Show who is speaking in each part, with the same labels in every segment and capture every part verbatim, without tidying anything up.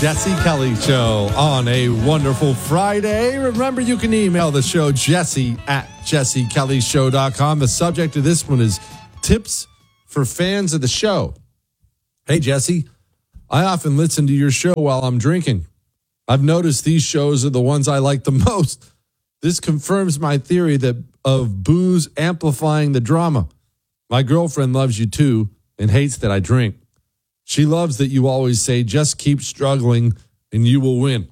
Speaker 1: Jesse Kelly Show on a wonderful Friday. Remember, you can email the show, Jesse at jesse kelly show dot com. The subject of this one is tips for fans of the show. Hey, Jesse, I often listen to your show while I'm drinking. I've noticed these shows are the ones I like the most. This confirms my theory that of booze amplifying the drama. My girlfriend loves you too and hates that I drink. She loves that you always say, just keep struggling and you will win.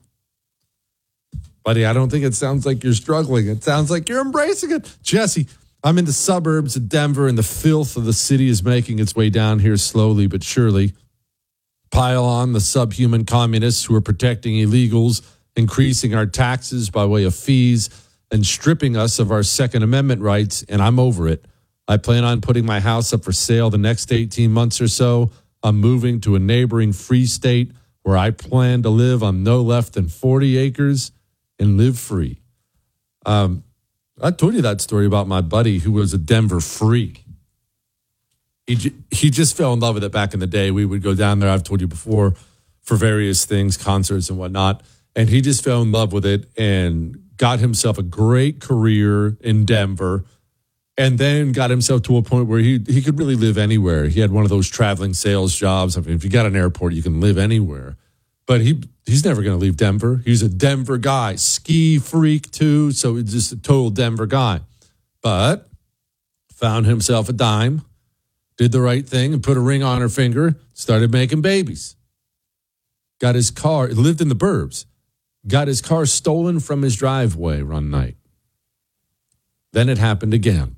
Speaker 1: Buddy, I don't think it sounds like you're struggling. It sounds like you're embracing it. Jesse, I'm in the suburbs of Denver and the filth of the city is making its way down here slowly but surely. Pile on the subhuman communists who are protecting illegals, increasing our taxes by way of fees, and stripping us of our Second Amendment rights, and I'm over it. I plan on putting my house up for sale the next eighteen months or so. I'm moving to a neighboring free state where I plan to live on no less than forty acres and live free. Um, I told you that story about my buddy who was a Denver freak. He, he just fell in love with it back in the day. We would go down there, I've told you before, for various things, concerts and whatnot. And he just fell in love with it and got himself a great career in Denver. And then got himself to a point where he he could really live anywhere. He had one of those traveling sales jobs. I mean, if you got an airport, you can live anywhere. But he he's never going to leave Denver. He's a Denver guy, ski freak too. So he's just a total Denver guy. But found himself a dime, did the right thing, and put a ring on her finger. Started making babies. Got his car. Lived in the burbs. Got his car stolen from his driveway one night. Then it happened again.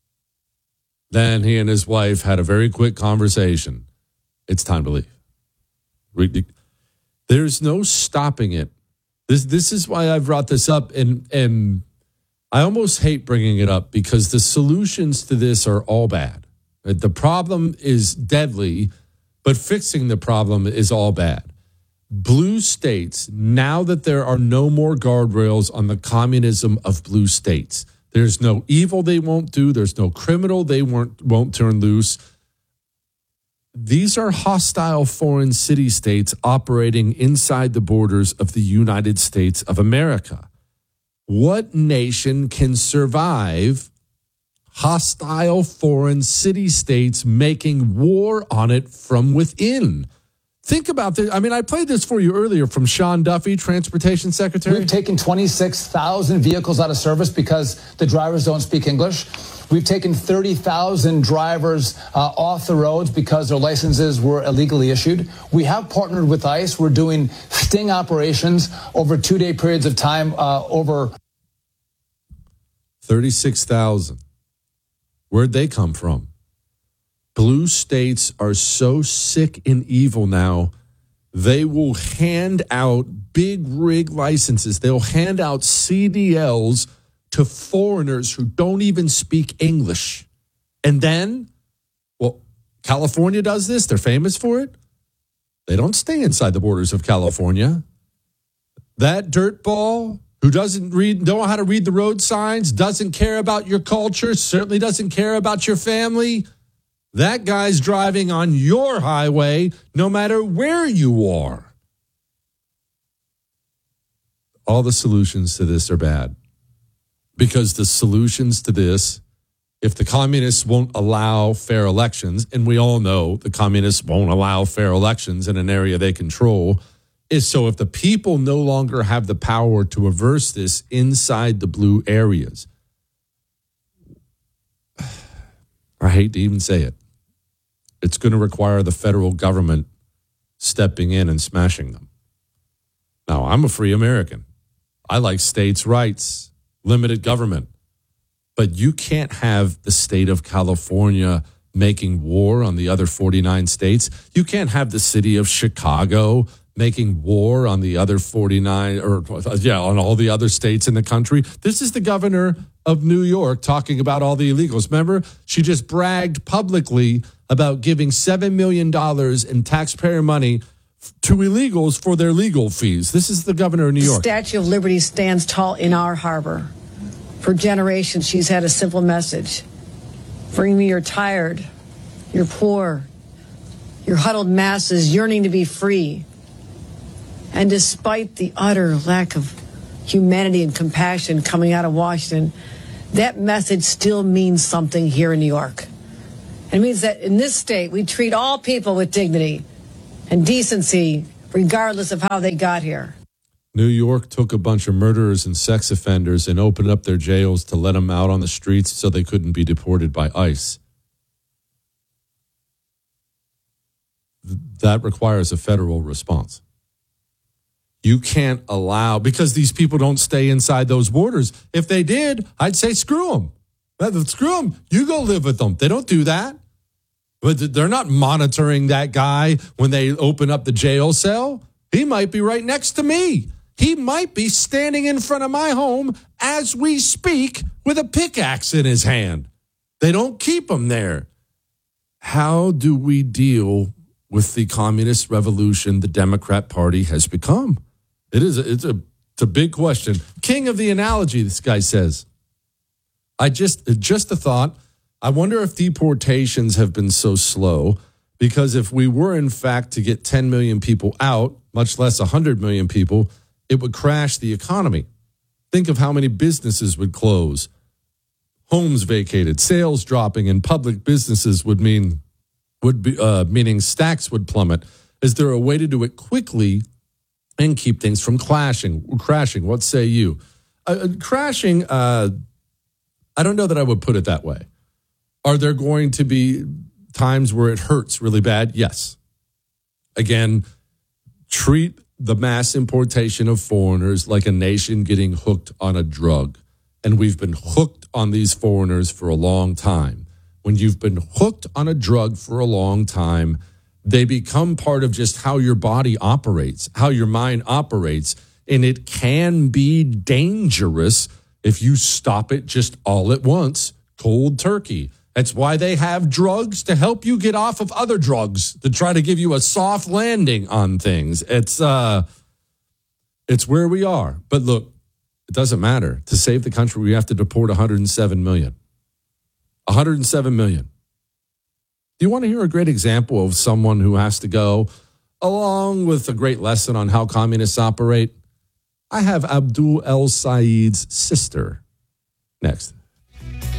Speaker 1: Then he and his wife had a very quick conversation. It's time to leave. There's no stopping it. This this is why I brought this up, and and I almost hate bringing it up because the solutions to this are all bad. The problem is deadly, but fixing the problem is all bad. Blue states, now that there are no more guardrails on the communism of blue states, there's no evil they won't do. There's no criminal they won't, won't turn loose. These are hostile foreign city-states operating inside the borders of the United States of America. What nation can survive hostile foreign city-states making war on it from within? Think about this. I mean, I played this for you earlier from Sean Duffy, Transportation Secretary.
Speaker 2: We've taken twenty-six thousand vehicles out of service because the drivers don't speak English. We've taken thirty thousand drivers uh, off the roads because their licenses were illegally issued. We have partnered with ICE. We're doing sting operations over two-day periods of time uh, over...
Speaker 1: thirty-six thousand. Where'd they come from? Blue states are so sick and evil now, they will hand out big rig licenses. They'll hand out C D Ls to foreigners who don't even speak English. And then, well, California does this. They're famous for it. They don't stay inside the borders of California. That dirtball who doesn't read, don't know how to read the road signs, doesn't care about your culture, certainly doesn't care about your family, that guy's driving on your highway no matter where you are. All the solutions to this are bad because the solutions to this, if the communists won't allow fair elections, and we all know the communists won't allow fair elections in an area they control, is so if the people no longer have the power to reverse this inside the blue areas, I hate to even say it, it's going to require the federal government stepping in and smashing them. Now, I'm a free American. I like states' rights, limited government. But you can't have the state of California making war on the other forty-nine states. You can't have the city of Chicago making war on the other forty-nine, or yeah, on all the other states in the country. This is the governor of New York talking about all the illegals. Remember, she just bragged publicly about giving seven million dollars in taxpayer money to illegals for their legal fees. This is the governor of New York.
Speaker 3: The Statue of Liberty stands tall in our harbor. For generations, she's had a simple message. Bring me your tired, your poor, your huddled masses yearning to be free. And despite the utter lack of humanity and compassion coming out of Washington, that message still means something here in New York. It means that in this state, we treat all people with dignity and decency, regardless of how they got here.
Speaker 1: New York took a bunch of murderers and sex offenders and opened up their jails to let them out on the streets so they couldn't be deported by ICE. That requires a federal response. You can't allow, because these people don't stay inside those borders. If they did, I'd say screw them. Screw them. You go live with them. They don't do that. But they're not monitoring that guy when they open up the jail cell. He might be right next to me. He might be standing in front of my home as we speak with a pickaxe in his hand. They don't keep him there. How do we deal with the communist revolution the Democrat Party has become? It is a, it's a it's a big question. King of the analogy, this guy says. I just just a thought. I wonder if deportations have been so slow because if we were in fact to get ten million people out, much less one hundred million people, it would crash the economy. Think of how many businesses would close, homes vacated, sales dropping, and public businesses would mean would be uh, meaning stacks would plummet. Is there a way to do it quickly and keep things from clashing, crashing? What say you? Uh, crashing, uh, I don't know that I would put it that way. Are there going to be times where it hurts really bad? Yes. Again, treat the mass importation of foreigners like a nation getting hooked on a drug. And we've been hooked on these foreigners for a long time. When you've been hooked on a drug for a long time, they become part of just how your body operates, how your mind operates. And it can be dangerous if you stop it just all at once, cold turkey. That's why they have drugs to help you get off of other drugs, to try to give you a soft landing on things. It's uh, it's where we are. But look, it doesn't matter. To save the country, we have to deport one hundred seven million. one hundred seven million. Do you want to hear a great example of someone who has to go, along with a great lesson on how communists operate? I have Abdul El Sayed's sister next.